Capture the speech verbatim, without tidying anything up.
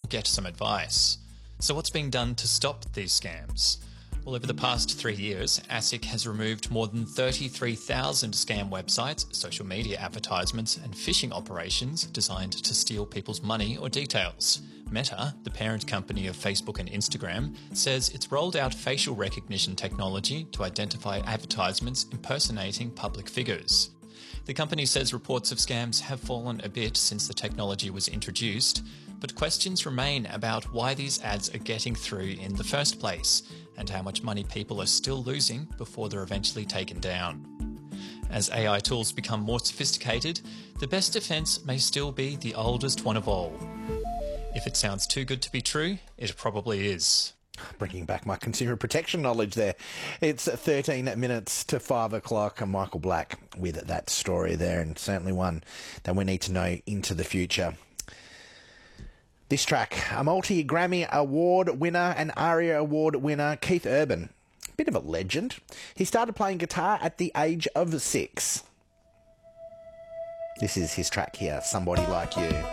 get some advice. So what's being done to stop these scams? Well, over the past three years, ASIC has removed more than thirty-three thousand scam websites, social media advertisements and phishing operations designed to steal people's money or details. Meta, the parent company of Facebook and Instagram, says it's rolled out facial recognition technology to identify advertisements impersonating public figures. The company says reports of scams have fallen a bit since the technology was introduced, but questions remain about why these ads are getting through in the first place and how much money people are still losing before they're eventually taken down. As A I tools become more sophisticated, the best defence may still be the oldest one of all. If it sounds too good to be true, it probably is. Bringing back my consumer protection knowledge there. It's thirteen minutes to five o'clock. I'm Michael Black with that story there, and certainly one that we need to know into the future. This track, a multi-Grammy Award winner and ARIA Award winner, Keith Urban. Bit of a legend. He started playing guitar at the age of six. This is his track here, Somebody Like You.